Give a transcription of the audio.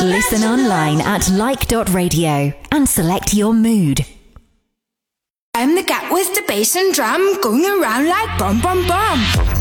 Listen online at like.radio and select your mood. I'm the cat with the bass and drum going around like bum bum bum.